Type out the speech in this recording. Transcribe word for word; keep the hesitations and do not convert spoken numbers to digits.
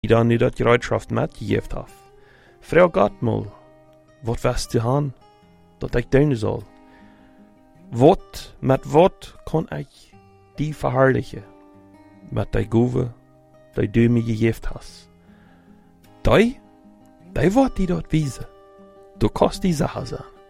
dan nu dat je eruit schaft met je gift af. Vraag Gott mal, wat was te han, dat ik doen zal? Wat, met wat kan ik die verherrlijken? Met die gove, die du me gegeven hast. Die, die wat die dat wijzen. Du kost die Sache zijn.